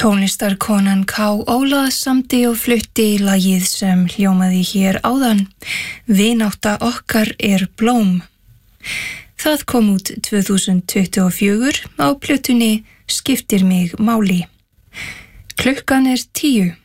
Tónlistarkonan K. Óla samdi og flutti lagið sem hljómaði hér áðan. Vinátta okkar blóm. Það kom út 2024 á plötunni Skiptir mig máli. Klukkan 10.